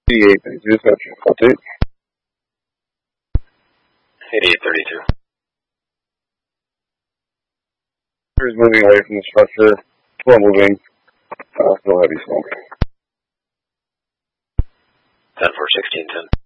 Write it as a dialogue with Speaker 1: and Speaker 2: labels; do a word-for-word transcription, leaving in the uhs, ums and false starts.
Speaker 1: eighty-eight thirty-two, Central. Update.
Speaker 2: eighty-eight thirty-two.
Speaker 1: Is moving away from the structure. Slow moving. Uh, still heavy smoke.
Speaker 2: ten four sixteen ten.